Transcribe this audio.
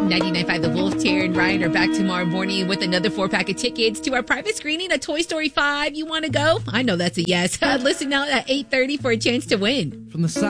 99.5 The Wolf, Terry and Ryan are back tomorrow morning with another 4-pack of tickets to our private screening of Toy Story 5. You want to go? I know that's a yes. Listen out at 8:30 for a chance to win. From the side.